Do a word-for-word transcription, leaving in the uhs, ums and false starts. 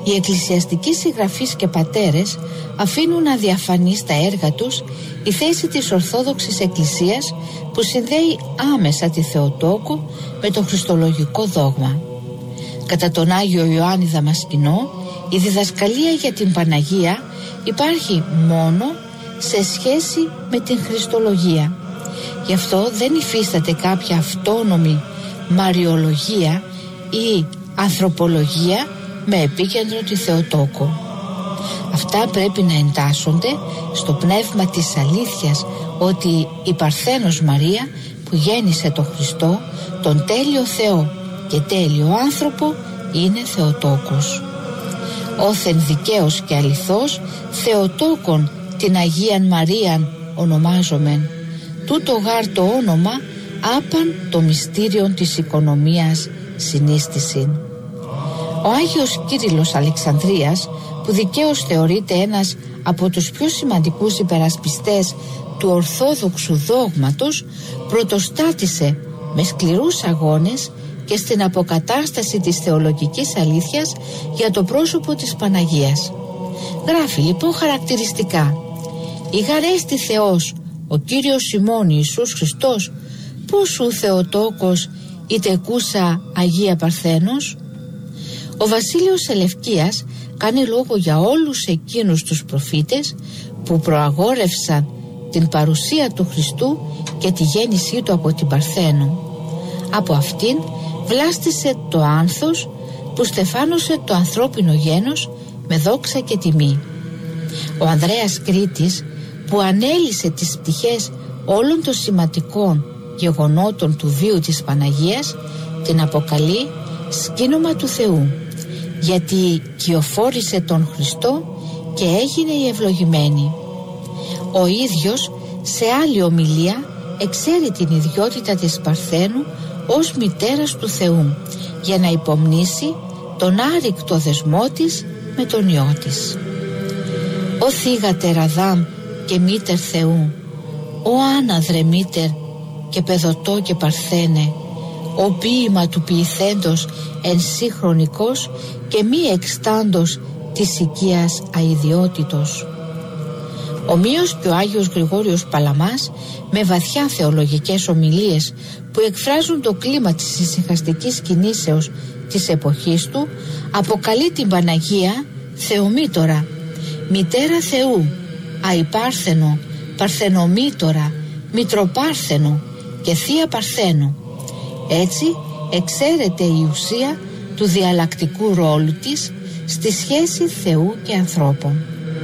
Οι εκκλησιαστικοί συγγραφείς και πατέρες αφήνουν αδιαφανή στα έργα τους η θέση της Ορθόδοξης Εκκλησίας που συνδέει άμεσα τη Θεοτόκο με το χριστολογικό δόγμα. Κατά τον Άγιο Ιωάννη Δαμασκηνό, η διδασκαλία για την Παναγία υπάρχει μόνο σε σχέση με την χριστολογία. Γι' αυτό δεν υφίσταται κάποια αυτόνομη μαριολογία ή ανθρωπολογία με επίκεντρο τη Θεοτόκο. Αυτά πρέπει να εντάσσονται στο πνεύμα της αλήθειας ότι η Παρθένος Μαρία που γέννησε τον Χριστό, τον τέλειο Θεό και τέλειο άνθρωπο, είναι Θεοτόκος. Όθεν δικαίος και αληθώς Θεοτόκον την Αγίαν Μαρίαν ονομάζομεν. Τούτο γάρ το όνομα άπαν το μυστήριον της οικονομίας συνίστησιν. Ο Άγιος Κύριλλος Αλεξανδρίας, που δικαίως θεωρείται ένας από τους πιο σημαντικούς υπερασπιστές του Ορθόδοξου δόγματος, πρωτοστάτησε με σκληρούς αγώνες και στην αποκατάσταση της θεολογικής αλήθειας για το πρόσωπο της Παναγίας. Γράφει λοιπόν χαρακτηριστικά: «Ηγαρέστη Θεός, ο Κύριος ημών Ιησούς Χριστός, πώς ου Θεοτόκος είτε κούσα Αγία Παρθένος». Ο Βασίλειος Ελευκίας κάνει λόγο για όλους εκείνους τους προφήτες που προαγόρευσαν την παρουσία του Χριστού και τη γέννησή του από την Παρθένο. Από αυτήν βλάστησε το άνθος που στεφάνωσε το ανθρώπινο γένος με δόξα και τιμή. Ο Ανδρέας Κρήτης, που ανέλυσε τις πτυχές όλων των σημαντικών γεγονότων του βίου της Παναγίας, την αποκαλεί σκήνομα του Θεού, γιατί κυοφόρησε τον Χριστό και έγινε η ευλογημένη. Ο ίδιος σε άλλη ομιλία εξέρει την ιδιότητα της Παρθένου ως μητέρας του Θεού για να υπομνήσει τον άρρηκτο δεσμό της με τον Υιό της. «Ο θύγατερ Αδάμ και μήτερ Θεού, ο άναδρε μήτερ και παιδωτό και Παρθένε, ο ποίημα του ποιηθέντος εν σύγχρονικός και μη εξτάντος της οικίας αηδιότητος». Ομοίως και ο Άγιος Γρηγόριος Παλαμάς, με βαθιά θεολογικές ομιλίες που εκφράζουν το κλίμα της ησυχαστικής κινήσεως της εποχής του, αποκαλεί την Παναγία Θεομήτωρα, μητέρα Θεού, αϊπάρθενο, παρθενομήτωρα, μητροπάρθενο και θεία Παρθένο. Έτσι εξαίρεται η ουσία του διαλλακτικού ρόλου της στη σχέση Θεού και ανθρώπων.